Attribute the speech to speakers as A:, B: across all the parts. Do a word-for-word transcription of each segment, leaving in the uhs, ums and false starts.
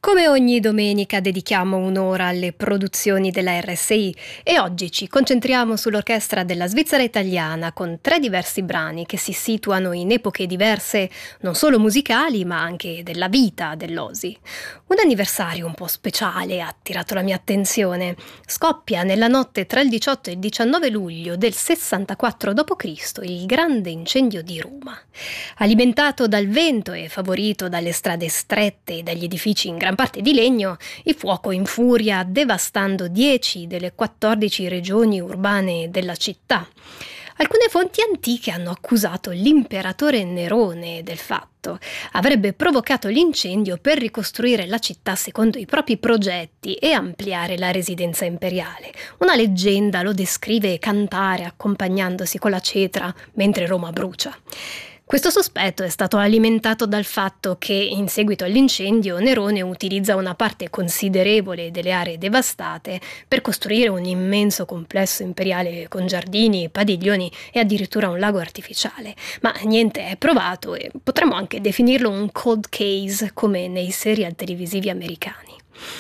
A: Come ogni domenica dedichiamo un'ora alle produzioni della R S I e oggi ci concentriamo sull'orchestra della Svizzera italiana con tre diversi brani che si situano in epoche diverse non solo musicali ma anche della vita dell'O S I. Un anniversario un po' speciale ha attirato la mia attenzione. Scoppia nella notte tra il diciotto e il diciannove luglio del sessantaquattro dopo Cristo il grande incendio di Roma. Alimentato dal vento e favorito dalle strade strette e dagli edifici in gran parte di legno, il fuoco infuria devastando dieci delle quattordici regioni urbane della città. Alcune fonti antiche hanno accusato l'imperatore Nerone del fatto. Avrebbe provocato l'incendio per ricostruire la città secondo i propri progetti e ampliare la residenza imperiale. Una leggenda lo descrive cantare accompagnandosi con la cetra mentre Roma brucia. Questo sospetto è stato alimentato dal fatto che, in seguito all'incendio, Nerone utilizza una parte considerevole delle aree devastate per costruire un immenso complesso imperiale con giardini, padiglioni e addirittura un lago artificiale. Ma niente è provato e potremmo anche definirlo un cold case, come nei serial televisivi americani.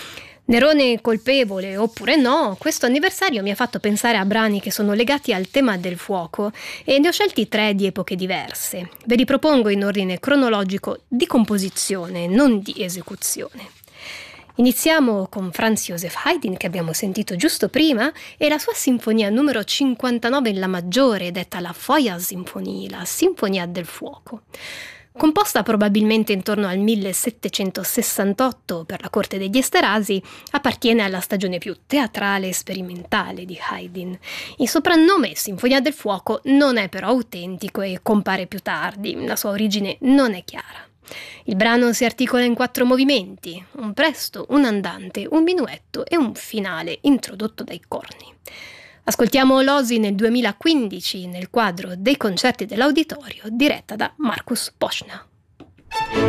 A: Nerone colpevole oppure no, questo anniversario mi ha fatto pensare a brani che sono legati al tema del fuoco e ne ho scelti tre di epoche diverse. Ve li propongo in ordine cronologico di composizione, non di esecuzione. Iniziamo con Franz Joseph Haydn, che abbiamo sentito giusto prima, e la sua sinfonia numero cinquantanove in La maggiore, detta la Feuersymphonie, la Sinfonia del fuoco. Composta probabilmente intorno al millesettecentosessantotto per la corte degli Esterasi, appartiene alla stagione più teatrale e sperimentale di Haydn. Il soprannome Sinfonia del fuoco non è però autentico e compare più tardi, la sua origine non è chiara. Il brano si articola in quattro movimenti, un presto, un andante, un minuetto e un finale introdotto dai corni. Ascoltiamo l'O S I nel duemilaquindici nel quadro dei concerti dell'Auditorio diretta da Markus Poschner.